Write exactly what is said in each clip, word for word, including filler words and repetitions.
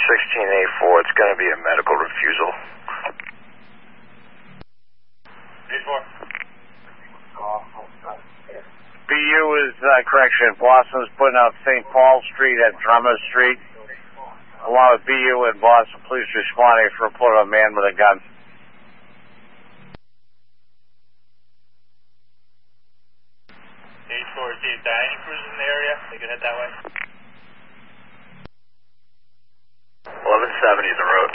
sixteen A four, it's going to be a medical refusal. A four. B U is, uh, correction, Boston's putting out Saint Paul Street at Drummond Street. Along with B U and Boston police responding for a report of a man with a gun. A four, is there dining crews in the area? They can head that way. eleven seventy is the road.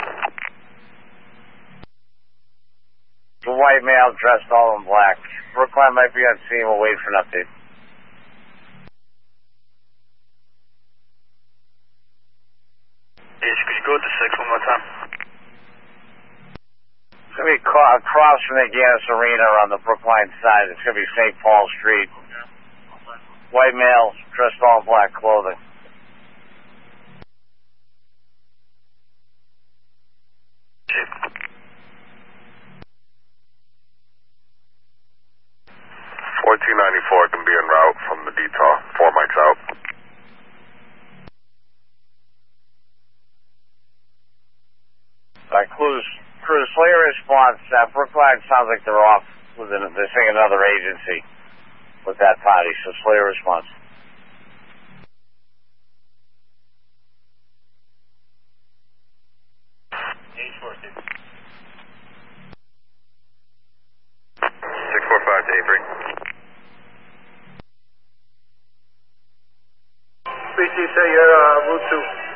The white male dressed all in black. Brookline might be on scene. We'll wait for an update. H, could you go with the six one more time? It's going to be ca- across from the Giannis Arena on the Brookline side. It's going to be Saint Paul Street. White male dressed all in black clothing. fourteen ninety-four can be en route from the detour. Four mics out. Uh, Cruz, Cruz, Slayer response. Uh, Brookline sounds like they're off with an, they're seeing another agency with that party. So Slayer response. H four, six. six four five to A three. B T, say you're uh, route two.